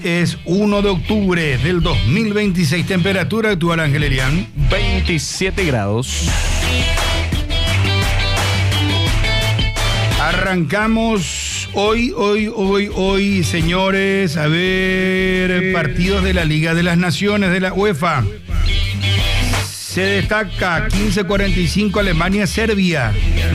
Es 1 de octubre del 2026. Temperatura actual, Ángel Elian. 27 grados. Arrancamos hoy, señores. A ver, partidos de la Liga de las Naciones de la UEFA. Se destaca 15:45 Alemania-Serbia.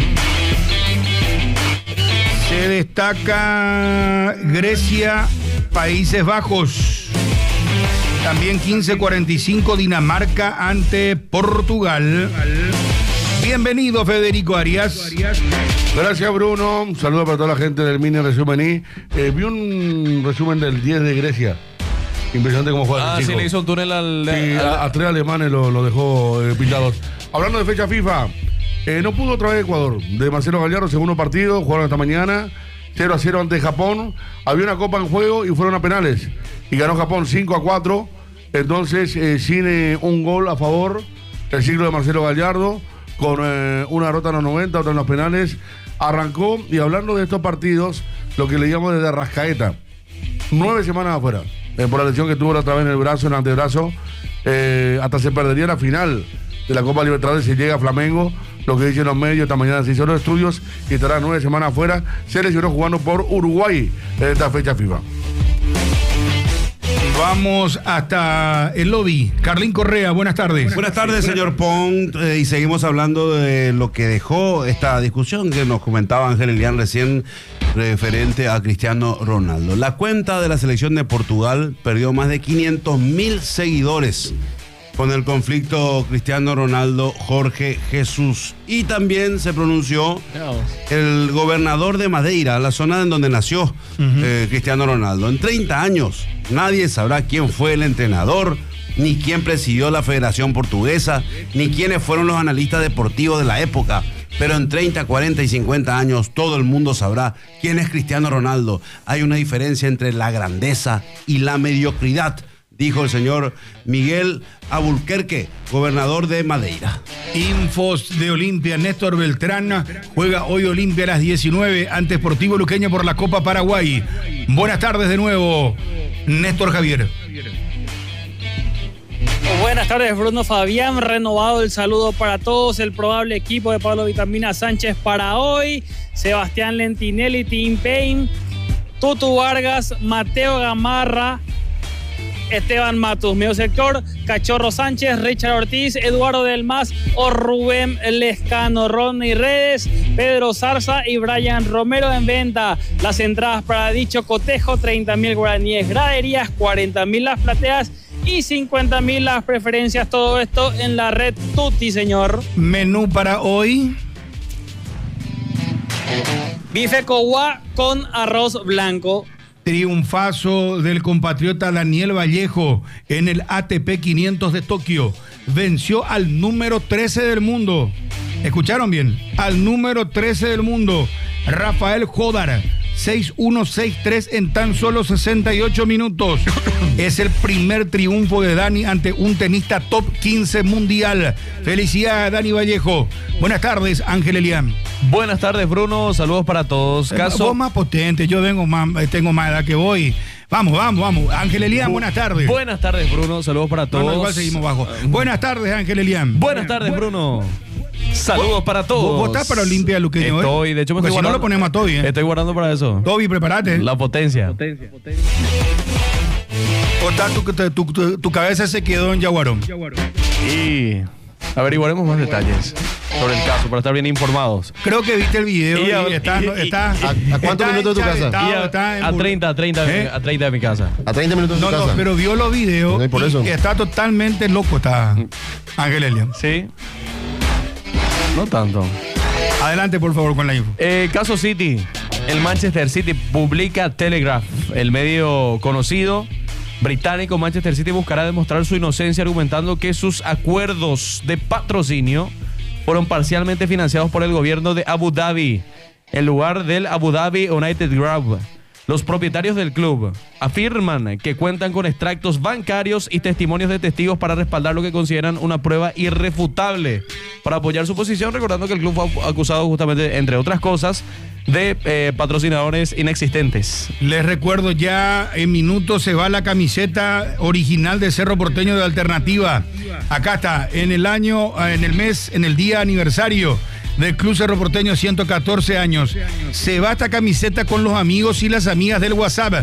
Se destaca Grecia, Países Bajos. También 15:45 Dinamarca ante Portugal. Bienvenido, Federico Arias. Gracias, Bruno. Un saludo para toda la gente del mini resumen. Vi un resumen del 10 de Grecia. Impresionante cómo juega. Sí, le hizo un túnel a tres alemanes lo dejó pintados. Hablando de fecha FIFA, no pudo otra vez Ecuador. De Marcelo Gallardo, segundo partido, jugaron esta mañana. 0-0 ante Japón. Había una copa en juego y fueron a penales. Y ganó Japón 5-4. Entonces, sin un gol a favor, el ciclo de Marcelo Gallardo, con una derrota en los 90, otra en los penales, arrancó. Y hablando de estos partidos, lo que le llamamos desde Arrascaeta, 9 semanas afuera, por la lesión que tuvo la otra vez en el brazo, en el antebrazo, hasta se perdería la final de la Copa Libertadores si llega a Flamengo. Lo que dicen los medios, esta mañana se hicieron los estudios y estará 9 semanas afuera. Se lesionó jugando por Uruguay en esta fecha FIFA. Vamos hasta el lobby. Carlín Correa, buenas tardes. Buenas tardes, señor Pont. Y seguimos hablando de lo que dejó esta discusión que nos comentaba Ángel Elian recién referente a Cristiano Ronaldo. La cuenta de la selección de Portugal perdió más de 500.000 seguidores con el conflicto Cristiano Ronaldo, Jorge Jesus. Y también se pronunció el gobernador de Madeira, la zona en donde nació Cristiano Ronaldo. En 30 años nadie sabrá quién fue el entrenador, ni quién presidió la Federación Portuguesa, ni quiénes fueron los analistas deportivos de la época. Pero en 30, 40 y 50 años todo el mundo sabrá quién es Cristiano Ronaldo. Hay una diferencia entre la grandeza y la mediocridad, dijo el señor Miguel Albuquerque, gobernador de Madeira. Infos de Olimpia. Néstor Beltrán juega hoy Olimpia a las 19 ante Sportivo Luqueño por la Copa Paraguay. Buenas tardes de nuevo, Néstor Javier. Buenas tardes, Bruno Fabián. Renovado el saludo para todos. El probable equipo de Pablo Vitamina Sánchez para hoy: Sebastián Lentinelli, Tim Payne, Tutu Vargas, Mateo Gamarra, Esteban Matus. Medio sector: Cachorro Sánchez, Richard Ortiz, Eduardo Del Mas o Rubén Lescano. Rodney Redes, Pedro Zarza y Brian Romero en venta. Las entradas para dicho cotejo: 30.000 guaraníes graderías, 40.000 las plateas y 50.000 las preferencias. Todo esto en la red Tutti, señor. Menú para hoy: bife coguá con arroz blanco. Triunfazo del compatriota Daniel Vallejo en el ATP 500 de Tokio. Venció al número 13 del mundo. ¿Escucharon bien? Al número 13 del mundo, Rafael Jodar. 6-1, 6-3 en tan solo 68 minutos. Es el primer triunfo de Dani ante un tenista top 15 mundial. Felicidades a Dani Vallejo. Buenas tardes, Ángel Elian. Buenas tardes, Bruno. Saludos para todos. Vos más potente, yo tengo más edad que voy. Vamos. Ángel Elian, buenas tardes. Buenas tardes, Bruno. Saludos para todos. No, igual seguimos bajo. Buenas tardes, Ángel Elian. Buenas tardes, Bruno. Saludos para todos. ¿Vos estás para Olimpia, Luqueño? Estoy, de hecho me porque estoy si no lo ponemos a Toby. Estoy guardando para eso. Toby, prepárate. La potencia. Tu cabeza se quedó en Yaguarón. Y averiguaremos más detalles sobre el caso para estar bien informados. Creo que viste el video y está ¿A cuántos minutos de tu casa? A 30 de mi casa. ¿A 30 minutos de tu casa? No, pero vio los videos por eso. y está totalmente loco, está Ángel Elian. Sí. No tanto. Adelante, por favor, con la info. Caso City. El Manchester City publica Telegraph. El medio conocido británico Manchester City buscará demostrar su inocencia argumentando que sus acuerdos de patrocinio fueron parcialmente financiados por el gobierno de Abu Dhabi, en lugar del Abu Dhabi United Group. Los propietarios del club afirman que cuentan con extractos bancarios y testimonios de testigos para respaldar lo que consideran una prueba irrefutable para apoyar su posición, recordando que el club fue acusado justamente, entre otras cosas, de patrocinadores inexistentes. Les recuerdo ya, en minutos se va la camiseta original de Cerro Porteño de Alternativa. Acá está, en el día aniversario del Club Cerro Porteño, 114 años. Se va esta camiseta con los amigos y las amigas del WhatsApp.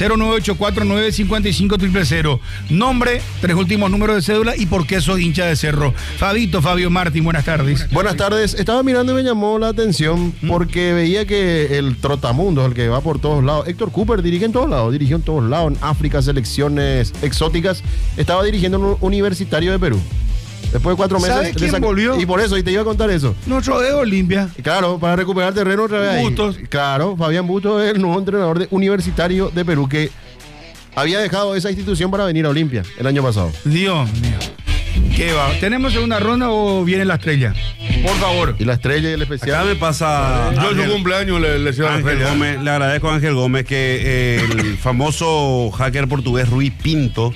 09849550000. Nombre, 3 últimos números de cédula y por qué sos hincha de Cerro. Fabio Martín, buenas tardes. Buenas tardes. Estaba mirando y me llamó la atención porque veía que el trotamundo, el que va por todos lados, Héctor Cooper dirigió en todos lados, en África, selecciones exóticas, estaba dirigiendo un Universitario de Perú. Después de 4 meses. ¿Sabes quién volvió? Y por eso, y te iba a contar eso. Nuestro de Olimpia. Claro, para recuperar terreno otra vez. Bustos. Claro, Fabián Bustos es el nuevo entrenador de Universitario de Perú, que había dejado esa institución para venir a Olimpia el año pasado. Dios mío. ¿Qué va? ¿Tenemos segunda ronda o viene la estrella? Por favor. Y la estrella y el especial. Acá me pasa. Yo en su cumpleaños le hicieron Ángel Gómez, le agradezco a Ángel Gómez que el famoso hacker portugués Rui Pinto,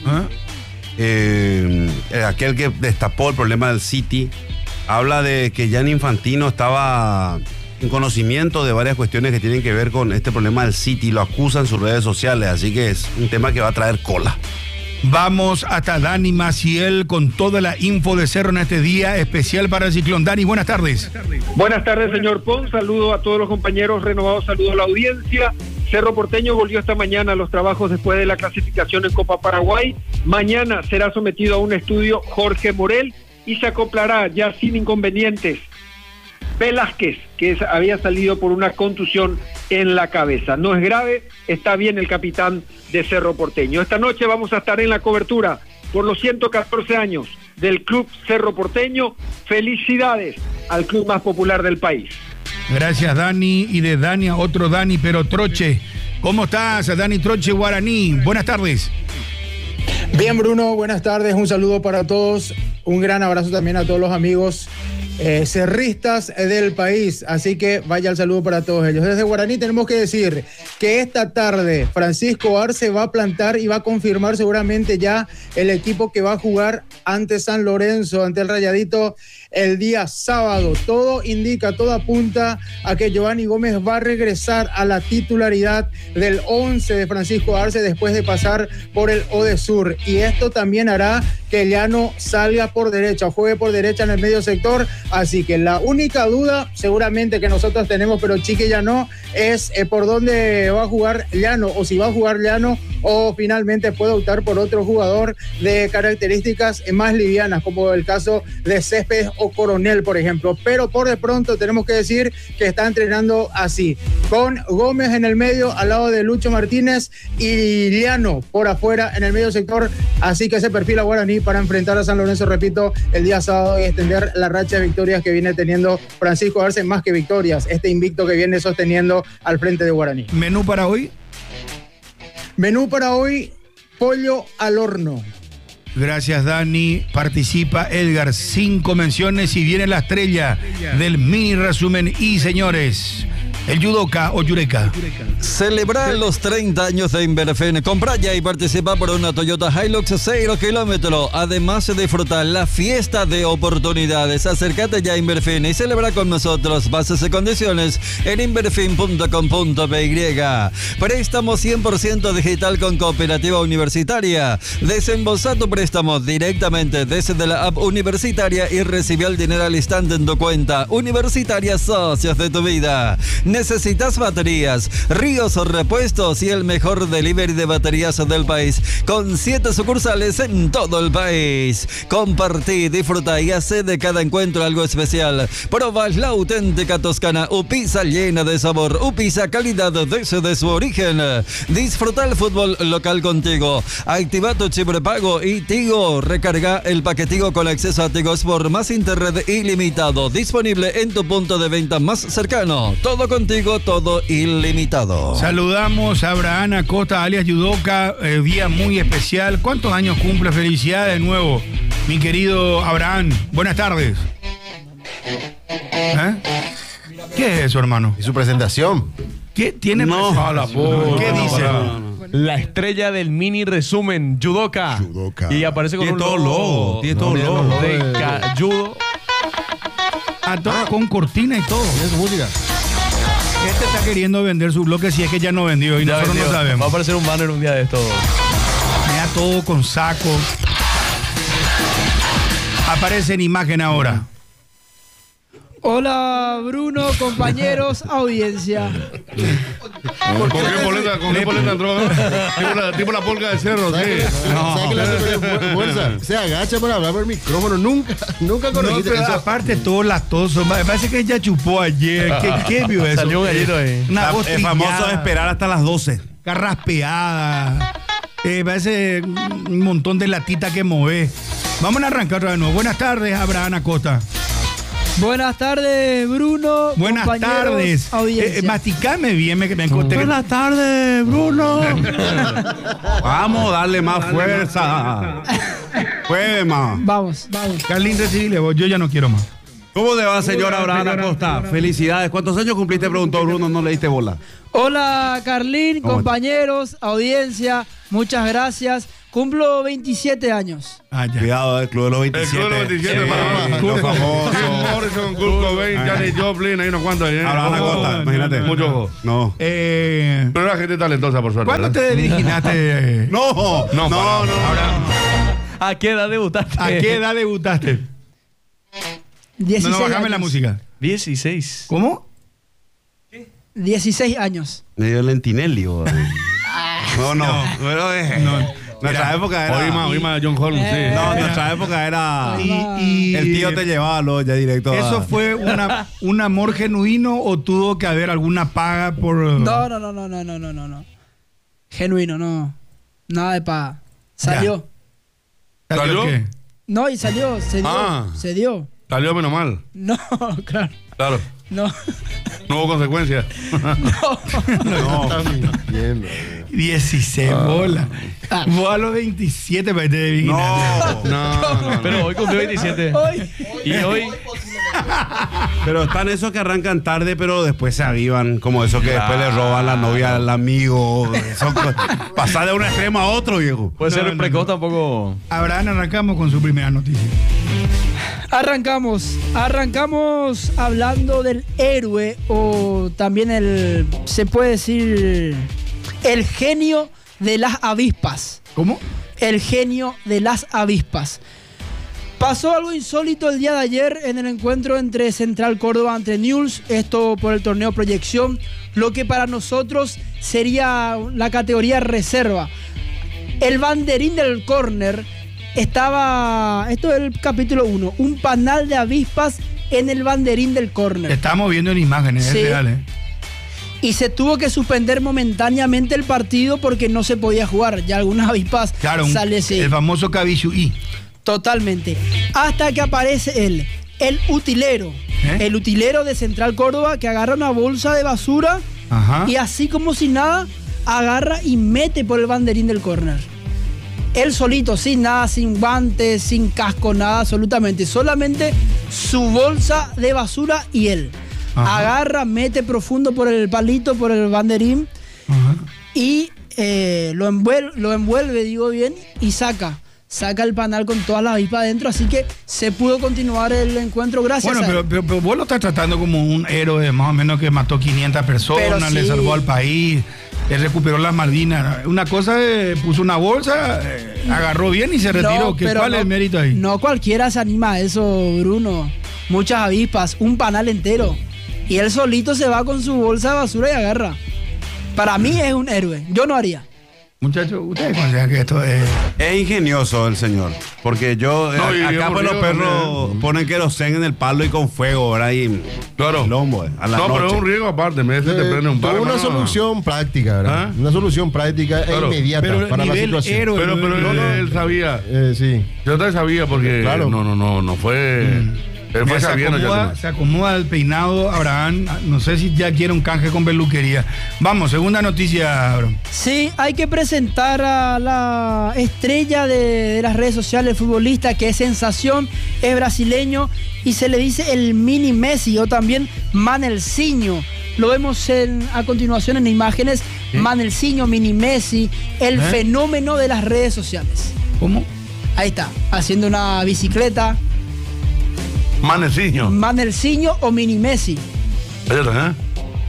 aquel que destapó el problema del City, habla de que Gianni Infantino estaba en conocimiento de varias cuestiones que tienen que ver con este problema del City, lo acusa en sus redes sociales, así que es un tema que va a traer cola. Vamos hasta Dani Maciel con toda la info de Cerro en este día especial para el Ciclón. Dani, buenas tardes. Buenas tardes, señor Pons. Saludo a todos los compañeros renovados, saludo a la audiencia. Cerro Porteño volvió esta mañana a los trabajos después de la clasificación en Copa Paraguay. Mañana será sometido a un estudio Jorge Morel y se acoplará ya sin inconvenientes Velázquez, que había salido por una contusión en la cabeza. No es grave, está bien el capitán de Cerro Porteño. Esta noche vamos a estar en la cobertura por los 114 años del Club Cerro Porteño. Felicidades al club más popular del país. Gracias, Dani. Y de Dani a otro Dani, pero Troche. ¿Cómo estás, Dani Troche Guaraní? Buenas tardes. Bien, Bruno, buenas tardes. Un saludo para todos. Un gran abrazo también a todos los amigos cerristas del país, así que vaya el saludo para todos ellos. Desde Guaraní tenemos que decir que esta tarde Francisco Arce va a plantar y va a confirmar seguramente ya el equipo que va a jugar ante San Lorenzo, ante el Rayadito el día sábado. Todo indica, todo apunta a que Giovanni Gómez va a regresar a la titularidad del 11 de Francisco Arce después de pasar por el Odesur, y esto también hará que Llano salga por derecha, juegue por derecha en el medio sector. Así que la única duda seguramente que nosotros tenemos, pero Chiqui ya no, es por dónde va a jugar Llano, o si va a jugar Llano o finalmente puede optar por otro jugador de características más livianas, como el caso de Céspedes o Coronel, por ejemplo. Pero por de pronto tenemos que decir que está entrenando así, con Gómez en el medio al lado de Lucho Martínez y Llano por afuera en el medio sector. Así que se perfila Guaraní para enfrentar a San Lorenzo, repito, el día sábado y extender la racha de victorias que viene teniendo Francisco Arce, más que victorias, este invicto que viene sosteniendo al frente de Guaraní. ¿Menú para hoy? Menú para hoy, pollo al horno. Gracias, Dani. Participa Edgar. 5 menciones y viene la estrella del mini resumen. Y señores, el judoka o yureka. Celebrar los 30 años de Inverfen. Compra ya y participa por una Toyota Hilux 0 kilómetros. Además, disfrutar la fiesta de oportunidades. Acércate ya a Inverfen y celebra con nosotros. Bases y condiciones en inverfin.com.py. Préstamo 100% digital con Cooperativa Universitaria. Desembolsa tu préstamo directamente desde la app universitaria y recibe el dinero al instante en tu cuenta. Universitaria, socios de tu vida. ¿Necesitas baterías, Ríos o repuestos y el mejor delivery de baterías del país? Con 7 sucursales en todo el país. Compartí, disfruta y hace de cada encuentro algo especial. Proba la auténtica toscana Upisa, llena de sabor. Upisa, calidad desde su origen. Disfruta el fútbol local contigo. Activa tu chip prepago y Tigo. Recarga el paquetigo con acceso a Tigo por más internet ilimitado. Disponible en tu punto de venta más cercano. Todo contigo, todo ilimitado. Saludamos a Abraham Acosta, alias Yudoka, día muy especial. ¿Cuántos años cumple? Felicidades de nuevo, mi querido Abraham. Buenas tardes. ¿Qué es eso, hermano? ¿Y su presentación? ¿Qué tiene? No. ¿Qué dice? La estrella del mini resumen, Yudoka. Y aparece con Tiene un todo logo. Tiene todo logo. de judo. Con cortina y todo. Es música. Este está queriendo vender su bloque si es que ya no vendió y Ya nosotros vendió. no sabemos. Va a aparecer un banner un día de esto. Mira todo con saco. Aparece en imagen ahora. Hola Bruno, compañeros, audiencia. ¿Con qué polenta entró? Tipo la polca de cerro, sí. ¿Sabes que le hace fuerza? Se agacha para hablar por el micrófono. Nunca No, corregiste pero eso. aparte todos latosos. Me parece que ella chupó ayer. ¿Qué vio eso? Salió un gallito ahí. Una voz Es famoso trillada, esperar hasta las 12. carraspeada. Parece un montón de latita que mueve. Vamos a arrancar otra vez. No. Buenas tardes, Abraham Acosta. Buenas tardes, Bruno. Buenas compañeros, tardes. Audiencia. Masticame bien, me encontré. Buenas tardes, Bruno. Vamos, darle más fuerza. Juegue más. Vamos. Carlín, recibile vos. Yo ya no quiero más. ¿Cómo le va, señor Abraham Acosta? Felicidades. ¿Cuántos años cumpliste? Preguntó Bruno, no le diste bola. Hola, Carlín, ¿Cómo compañeros, audiencia. Muchas gracias. Cumplo 27 años. Ah, ya. Cuidado, el Club de los El 27. Club de los 27, Panamá. Los famosos. Jim Morrison, Kurt Cobain, Janis Joplin, hay unos cuantos ahí. Abraham Acosta, imagínate. Mucho ojo. No. Pero era gente talentosa, por suerte. ¿Cuándo ¿verdad? te dirigiste? No. ¿A qué edad debutaste? ¿A qué edad debutaste? 16 No, bájame años. la música. 16. ¿Cómo? 16 años. Me dio Lentinelli, bo. No. Pero nuestra época era. Oí más John Holmes, sí. No, nuestra época era. Y El tío te llevaba luego ya directo. ¿Eso fue un amor genuino o tuvo que haber alguna paga por...? No. Genuino, no. Nada de paga. Salió. ¿Salió? ¿Qué? No, y salió. Se dio. Ah. Se dio. Salió menos mal. No, claro. Claro. No. No hubo consecuencias. No. Bien, 16 bolas. Vos a los 27 para de No. Pero hoy cumplió 27. Hoy. Y hoy. Pero están esos que arrancan tarde, pero después se avivan. Como esos que después le roban la novia al amigo. Pasar de un extremo a otro, viejo. Puede ser el precoz tampoco. Abraham, arrancamos con su primera noticia. Arrancamos hablando del héroe o también se puede decir, el genio de las avispas. ¿Cómo? El genio de las avispas. Pasó algo insólito el día de ayer en el encuentro entre Central Córdoba ante Newell's, esto por el torneo Proyección, lo que para nosotros sería la categoría reserva. El banderín del córner estaba, esto es el capítulo 1, un panal de avispas en el banderín del córner. Estamos viendo en imágenes, Sí. es real, Y se tuvo que suspender momentáneamente el partido porque no se podía jugar. Ya algunas avispas Claro, salen. el famoso Cabichuí. Totalmente. Hasta que aparece el utilero. El utilero de Central Córdoba que agarra una bolsa de basura Ajá. y así como si nada, agarra y mete por el banderín del córner. Él solito, sin nada, sin guantes, sin casco, nada, absolutamente. Solamente su bolsa de basura y él. Ajá. Agarra, mete profundo por el palito, por el banderín Ajá. y lo envuelve, digo bien, y saca el panal con todas las avispas adentro, así que se pudo continuar el encuentro gracias Bueno, a él. pero vos lo estás tratando como un héroe más o menos que mató 500 personas, Pero le sí. salvó al país, recuperó las Malvinas. Una cosa, puso una bolsa, agarró bien y se retiró. No, pero ¿Cuál es el mérito ahí? No cualquiera se anima a eso, Bruno. Muchas avispas, un panal entero. Y él solito se va con su bolsa de basura y agarra. Para mí es un héroe. Yo no haría. Muchachos, ¿ustedes consideran que esto es...? Es ingenioso el señor. Porque yo. No, y acá yo pues los digo perros también. ponen querosén en el palo y con fuego, ¿verdad? Y Claro. lombo, a la No, pero es noche. un riesgo aparte. En vez de te prende un palo. Tuvo una no. solución práctica, ¿verdad? ¿Ah? Una solución práctica Claro. e inmediata Pero para la nivel situación. héroe. Pero él sabía. Sí. Yo también sabía porque. Claro. No fue. Él fue Mira, sabiendo ya. se acomoda el peinado, Abraham. No sé si ya quiere un canje con peluquería. Vamos, segunda noticia, Abraham. Sí, hay que presentar a la estrella de las redes sociales, el futbolista que es sensación, es brasileño y se le dice el mini Messi o también Manelzinho. Lo vemos a continuación en imágenes. Manelzinho, mini Messi, el fenómeno de las redes sociales. ¿Cómo? Ahí está, haciendo una bicicleta. Maneciño. Manelzinho o mini Messi. Ahí está, ¿eh?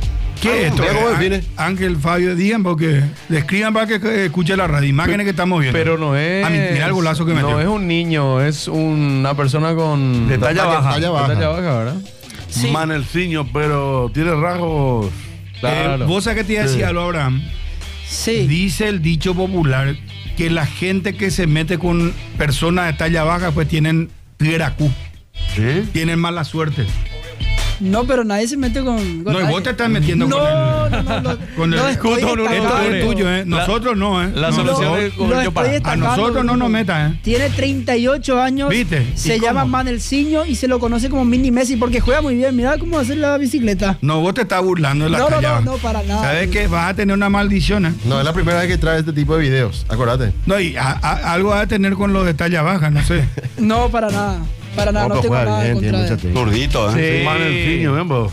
¿Qué es esto? Vea cómo define. Ángel, Fabio, digan porque describan para que escuche la radio. Imágenes que estamos viendo. Pero no es. Mira el golazo que metió. No es un niño, es una persona con. De talla baja. De talla baja, ¿verdad? Sí. Manelciño, pero tiene rasgos. Claro. Vos sabés que te decía lo Abraham. Sí. Dice el dicho popular que la gente que se mete con personas de talla baja pues tienen piracú. Tienen mala suerte. No, pero nadie se mete con No, y nadie. vos te estás metiendo No, con el... no, no. con el- Lo estoy Justo un destacando. Esto es tuyo, ¿eh? Nosotros no, ¿eh? La No, solución no. es con Lo el estoy A destacando, nosotros no Bruno. nos metas, ¿eh? Tiene 38 años. ¿Viste? Se ¿Y llama cómo? Manelciño y se lo conoce como Mini Messi porque juega muy bien. Mira cómo hace la bicicleta. No, vos te estás burlando de la No, no, talla no, baja. no, para nada. ¿Sabes qué? Vas a tener una maldición, ¿eh? No, es la primera vez que trae este tipo de videos. Acordate. No, y algo vas a tener con los de talla baja, no sé. No, para nada. Para nada, no, pero tengo juega nada bien, tiene contra mucha él. técnica. Zurdito, ¿eh? Sí. Manelciño, ven vos.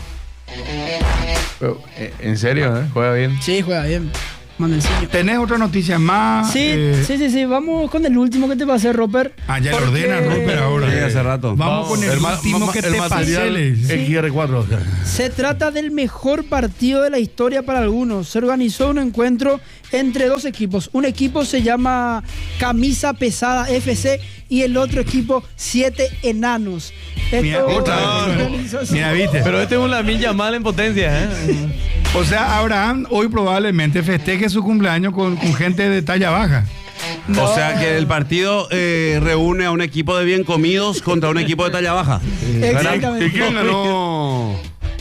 Pero, en serio, ¿eh? Juega bien. Sí, juega bien. Manelciño. ¿Tenés otra noticia más? Sí, sí. Vamos con el último que te pasé, Roper. Ah, ya lo Porque- ordena Roper ahora. Sí, hace rato. Vamos con el último que te pasé. XR4. Se trata del mejor partido de la historia para algunos. Se organizó un encuentro entre dos equipos. Un equipo se llama Camisa Pesada FC y el otro equipo 7 Enanos. Mira, otra vez. Mira, viste. Pero este es un Lamine Yamal en potencia, ¿eh? O sea, Abraham hoy probablemente festeje su cumpleaños con gente de talla baja. O sea que el partido reúne a un equipo de bien comidos contra un equipo de talla baja. Exactamente. ¿Y quién ganó?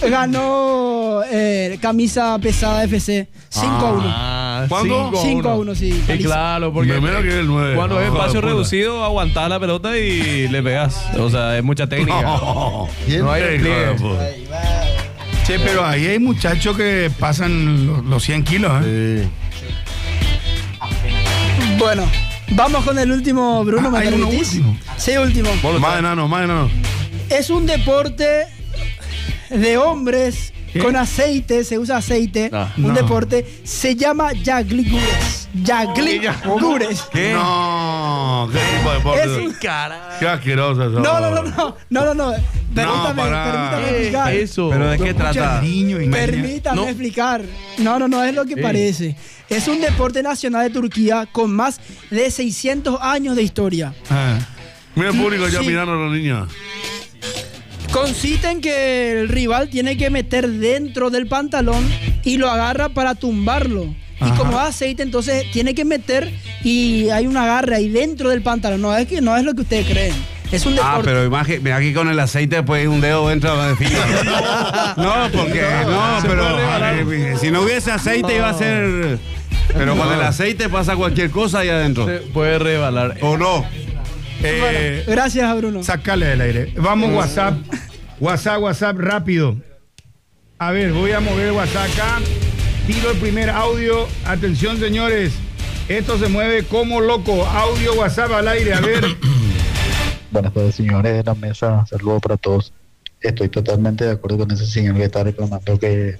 Ganó Camisa Pesada FC 5-1. Ah, ¿Cuándo? 5-1, sí. Sí, claro, porque Primero que el 9. cuando es Hijo de espacio puta. reducido, aguantás la pelota y le pegas. O sea, es mucha técnica. ¿Quién? No hay Hijo de despliegue. puta. Che, pero ahí hay muchachos que pasan los 100 kilos, ¿eh? Bueno, vamos con el último, Bruno. ¿me ¿hay uno permitís? último? Sí, último. Más enano, más enano. Es un deporte de hombres ¿Qué? con aceite, se usa aceite. Un No. deporte se llama Yagligures. Yagligures. ¿Qué? No, qué tipo de deporte. Es un- Qué asqueroso eso. No. Permítame explicar. Eso. ¿Pero de qué Escucha trata? al niño y Permítame No. explicar. No es lo que parece. Es un deporte nacional de Turquía con más de 600 años de historia. Ah. Mira el público ya Sí. mirando a los niños. Consiste en que el rival tiene que meter dentro del pantalón y lo agarra para tumbarlo. Y Ajá. como es aceite, entonces tiene que meter y hay un agarre ahí dentro del pantalón. No es lo que ustedes creen. Es un deporte. Ah, pero mira aquí con el aceite, pues un dedo entra de filo. No, porque no, Se pero puede regalar. si no hubiese aceite iba a ser. Pero con el aceite pasa cualquier cosa ahí adentro. Se puede rebalar. ¿O no? Gracias, Bruno. Sacale del aire. Vamos, WhatsApp, rápido. A ver, voy a mover el WhatsApp acá. Tiro el primer audio. Atención, señores. Esto se mueve como loco. Audio, WhatsApp al aire. A ver. Buenas tardes, señores de la mesa. Saludos para todos. Estoy totalmente de acuerdo con ese señor que está reclamando que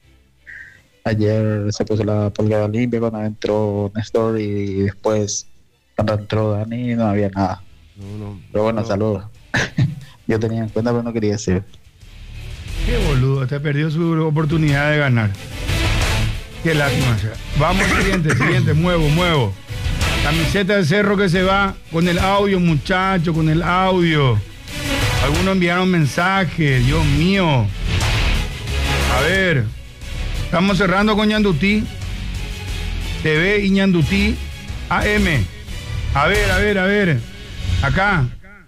ayer se puso la pulgada limpia cuando entró Néstor y después cuando entró Dani no había nada. Pero bueno, saludos. Yo tenía en cuenta, pero no quería decir. Qué boludo. Te perdió su oportunidad de ganar. Qué lástima. Vamos, siguiente. Muevo. Camiseta de Cerro que se va con el audio, muchachos, con el audio. Algunos enviaron mensajes, Dios mío. A ver, estamos cerrando con Ñandutí. TV y Ñandutí AM. A ver. Acá.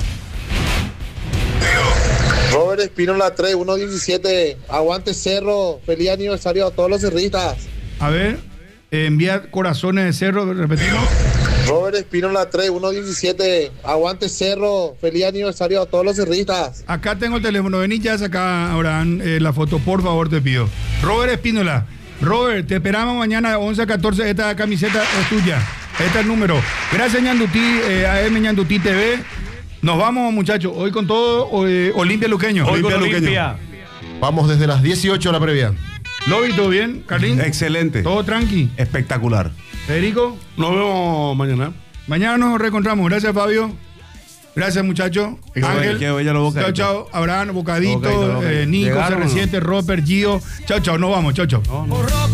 Robert Espínola 3, 117. Aguante Cerro. Feliz aniversario a todos los cerristas. A ver, envía corazones de Cerro, repetimos. Robert Espínola 3, 117. Aguante Cerro. Feliz aniversario a todos los cerristas. Acá tengo el teléfono. Vení ya saca, Abraham, la foto, por favor, te pido. Robert Espínola. Robert, te esperamos mañana de 11 a 14. Esta camiseta es tuya. Este es el número. Gracias, Ñandutí, AM Ñandutí TV. Nos vamos, muchachos. Hoy con todo, Olimpia Luqueño. Hoy con Olimpia. Vamos desde las 18 a la previa. Lobby, ¿todo bien? Carlín. Excelente. ¿Todo tranqui? Espectacular. Federico. Nos vemos mañana. Mañana nos reencontramos. Gracias, Fabio. Gracias, muchachos. Qué Ángel. bella los Chao, bocaditos. chao. Abraham, Bocadito, Bocadito. Nico, ¿Llegaron o no? CR7, Robert, Gio. Chao, chao. Nos vamos. Chao, chao.